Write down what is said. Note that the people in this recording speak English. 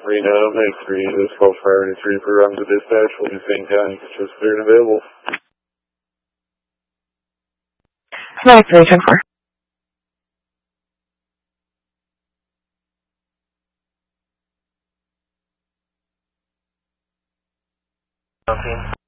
Reno, Make 3, this call priority 3 for run to dispatch, will be Fane County, just clear and available. Make 3, 10-4. Okay.